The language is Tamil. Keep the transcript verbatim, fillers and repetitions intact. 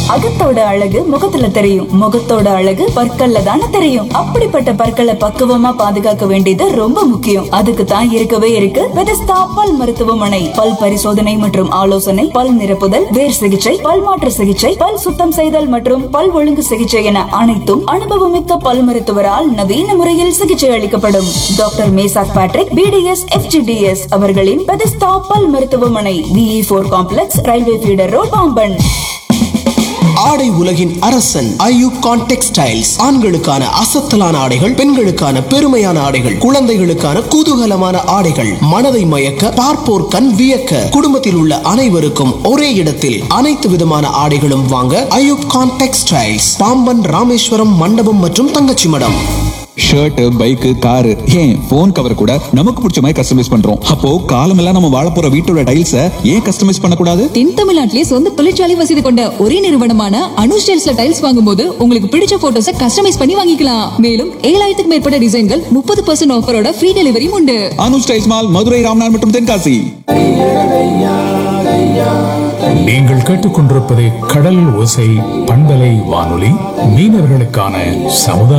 அகத்தோட அழகு முகத்துல தெரியும், முகத்தோட அழகு பற்கள்ல தானே தெரியும். அப்படிப்பட்ட பற்களை பக்குவமா பாதுகாக்க வேண்டியது ரொம்ப முக்கியம். அதுக்கு தான் இருக்கவே இருக்கு பெதஸ்தா பல் மருத்துவமனை. பல் பரிசோதனை மற்றும் ஆலோசனை, பல் நிரப்புதல், வேர் சிகிச்சை, பல் மாற்று சிகிச்சை, பல் சுத்தம் செய்தல் மற்றும் பல் ஒழுங்கு சிகிச்சை என அனைத்தும் அனுபவமிக்க பல் மருத்துவரால் நவீன முறையில் சிகிச்சை அளிக்கப்படும். Doctor Meshach Patrick BDS FGDS அவர்களின் பெதஸ்தா பல் மருத்துவமனை, விஇ போர் complex, railway feeder road, Pamban. ஆடை உலகின் அரசன் ஐயூப் கான் டெக்ஸ்டைல்ஸ். ஆண்களுக்கான அசத்தலான ஆடைகள், பெண்களுக்கான பெருமையான ஆடைகள், குழந்தைகளுக்கான குதூகலமான ஆடைகள், மனதை மயக்க பார்ப்போர் கண் வியக்க, குடும்பத்தில் உள்ள அனைவருக்கும் ஒரே இடத்தில் அனைத்து விதமான ஆடைகளும் வாங்க ஐயூப் கான் டெக்ஸ்டைல்ஸ், பாம்பன், ராமேஸ்வரம், மண்டபம் மற்றும் தங்கச்சி மடம். ஷர்ட், பைக், காரு, ஏன் போன் கவர் கூட நமக்கு பிடிச்ச மாதிரி கஸ்டமைஸ் பண்றோம். அப்போ காலமெல்லாம் நம்ம வாழ போற வீட்டோட டைல்ஸ ஏன் கஸ்டமைஸ் பண்ணக்கூடாது? தென் தமிழ்நாட்டிலே சொந்த தொழிற்சாலை வசதி கொண்ட ஒரே நிறுவனமான அனுஷ் டைல்ஸ்ல டைல்ஸ் வாங்கும்போது உங்களுக்கு பிடிச்ச போட்டோஸை கஸ்டமைஸ் பண்ணி வாங்கிக்கலாம். மேலும் ஏழாயிரத்துக்கு மேற்பட்ட டிசைன்கள் முப்பது பர்சன்ட் ஆஃபரோட ஃப்ரீ டெலிவரியும் உண்டு. அனுஷ் டைல்ஸ் மால், மதுரை, ராம்நாத் மற்றும் தென்காசி. நீங்கள் கேட்டுக்கொண்டிருப்பது கடல் ஓசை பண்பலை வானொலி, மீனவர்களுக்கான சமுதாய